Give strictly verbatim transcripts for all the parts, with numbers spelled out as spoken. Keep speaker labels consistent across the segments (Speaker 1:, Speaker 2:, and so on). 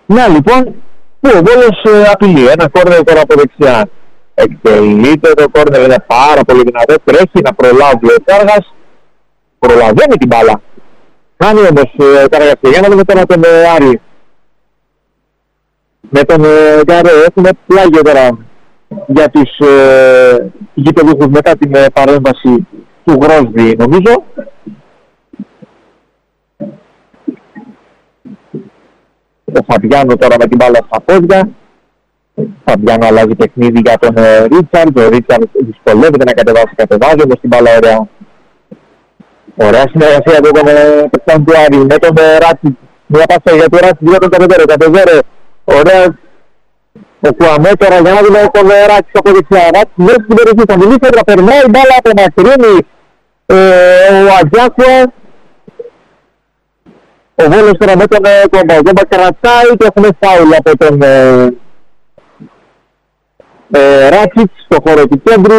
Speaker 1: Να λοιπόν, που ο Βόλος ε, απειλεί. Ένα κόρνερ τώρα από δεξιά. Εκτελείται το κόρνερ, είναι πάρα πολύ δυνατό. Τρέχει να προλάβει ο Κάργας. Προλαβαίνει την μπάλα. Κάνει όμως ε, ο Κάργας. Για να δούμε τώρα τον ε, Άρη. Με τον ε, Γκαρέ έχουμε πλάγιο τώρα για τους ε, γηπεδούχους μετά την ε, παρέμβαση του Γρόσβη, νομίζω. Ο Φαμπιάνο τώρα με την μπάλα στα πόδια. Ο Φαμπιάνο αλλάζει παιχνίδι για τον ε, Ρίτσαρντ. Ο Ρίτσαρντ δυσκολεύεται να κατεβάσει, κατεβάζει όμως την μπάλα ωραία. Ωραία συνεργασία από τον ε, παιχτάν του Άρη με τον ε, Ράτσι. Μια πάσα για τον Ράτσι για τον Κατεβέρε. Κατεβέρε. Ωραία. Ο Κουαμέ τώρα για να δούμε τον ε, Ράτσι από δεξιά. Ράτσι μέσα στην περιοχή. Θα μιλήσει τώρα. Περνάει η μπάλα από μακρύνει ε, ο Ατζάκουα. Ο Βόλος τώρα με τον ε, Κόμπα. Ο Κόμπα κρατάει και έχουμε φάουλ από τον ε, ε, Ράτσιτς στο χώρο του κέντρου.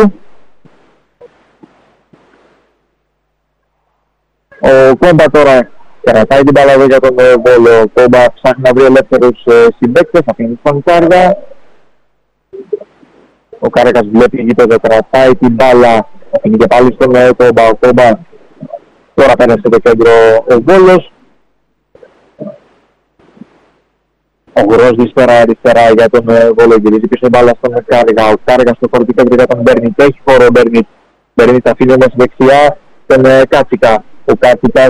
Speaker 1: Ο Κόμπα τώρα κρατάει την μπάλα για τον ε, Βόλο. Ο Κόμπα ψάχνει να βρει ελεύθερους ε, συμπαίκτες. Αφήνει στον Κάργα. Ο Κάργας βλέπει γήπεδο, κρατάει την μπάλα. Αφήνει και πάλι στον ε, Κόμπα. Ο Κόμπα τώρα πέρασε στο κέντρο ο Βόλος. Ο Γρόσβης τώρα αριστερά για τον ε, Βόλο, γυρίζει πίσω μπάλα στον Κάργα. Ο Κάργα στο χώρο του κέντρου για τον Μπέρνιτ. Έχει χώρο ο Μπέρνιτ. Μπέρνιτ αφήνει όμως δεξιά τον ε, Κάτσικα. Ο Κάτσικας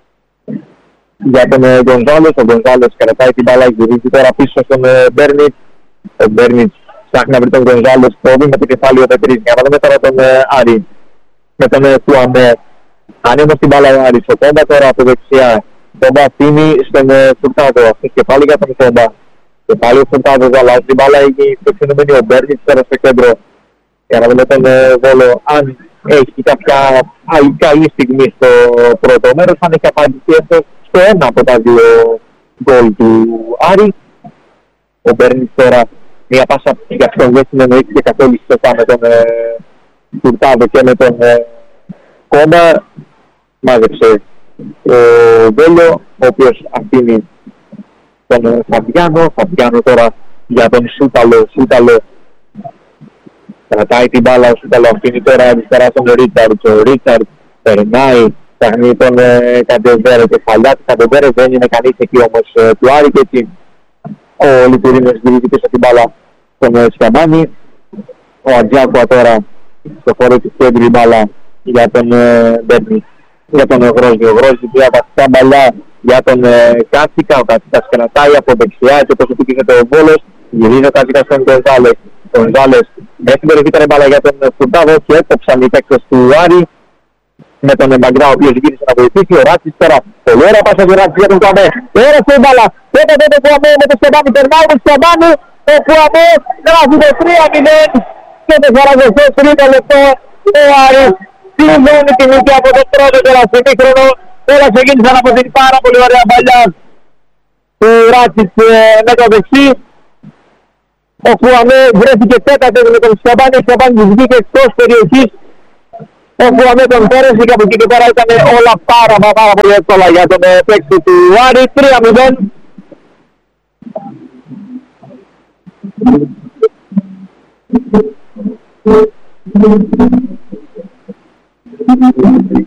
Speaker 1: για τον ε, Γκονζάλες. Ο Γκονζάλες κρατάει την μπάλα, γυρίζει τώρα πίσω στον ε, Μπέρνιτ. Ο Μπέρνιτ ψάχνει να βρει τον Γκονζάλες, πρόβλημα με το κεφάλι ο Πετρής. Για να δούμε τώρα τον ε, Άρη με τον ε, Κουαμέ. Κάνει όμως την μπάλα ο Άρης. Ο Κόμπα τώρα από δεξιά. Κόμπα αφήνει στον ε, Φουρτάδο. Αυτός και πάλι για τον Κόμπα. Και πάλι ο Φουρτάδος αλλάζει την μπάλα, έχει προξενούμενη ο Μπέρνιτ τώρα στο κέντρο. Για να δούμε τον ε, Βόλο αν έχει κάποια άλλη καλή στιγμή στο πρώτο μέρος. Αν έχει απαντηθεί αυτό στο ένα από τα δύο γκολ του Άρη. Ο Μπέρνιτ τώρα μια πάσα για αυτόν δεν συνεννοήθηκε και καθόλου σωστά με τον ε, Φουρτάδο και με τον ε, Κόμπα. Μάζεψε ο Βέλο, ο οποίος αφήνει τον ε, Φαμπιάνο. Φαμπιάνο τώρα για τον Σούταλο. Σούταλο κρατάει την μπάλα, ο Σούταλο αφήνει τώρα αριστερά στον Ρίτσαρντ. Ο Ρίτσαρντ περνάει, ψάχνει τον ε, Κατεβέρε και φαλιά του Κατεβέρε. Δεν είναι κανείς εκεί όμως ε, του Άρη και έτσι ο Λιτουρίνος γυρίζει πίσω την μπάλα στον ε, Σκαμπάνη. Ο Ατζάκουα τώρα στο χώρο του κέντρου η μπάλα για τον ε, Μπέρνι, για τον ε, Γρόσβη. Ο Γρόσβη πια βασικά μπαλιά για τον ε, Κάτσικα. Ο Κάτσικας κρατάει από δεξιά και όπως επίκειζε ο Βόλος. Γυρίζει ο Κάτσικας στον Γκονζάλες. Ο Γκονζάλες μέχρι την περιοχή μπάλα για τον Φουρτάδο και έκοψαν οι παίκτες του Άρη με τον Μπαγκρά ο οποίος γύρισε να βοηθήσει. Ο Ράτσις τώρα πολύ ωραία πάσα του Ράτσις για τον Κουαμέ. Πέρασε η μπάλα. Πέτατε τον Κουαμέ με τον Σκαμπάνη. Περνάει τον Σκαμπάνη. Ο Κουαμέ γράφει το τρία μηδέν και το σαράντα τρίτο λεπτό. Ο Άρης συμβαίνει τη νίκη από το πρώτο τώρα στο ημίχρονο. Όλα ξεκίνησαν από την πάρα πολύ ωραία παλιά του Ράτσις με το δεξί. Ο Κουαμέ βρέθηκε τέταρτο με τον Σκαμπάνη. Ο Σκαμπάνης βγήκε εκτός περιοχής. Ο Κουαμέ τον πέρασε και από εκεί και πέρα ήταν όλα πάρα πάρα πολύ εύκολα για τον παίκτη του Άρη. τρία μηδέν.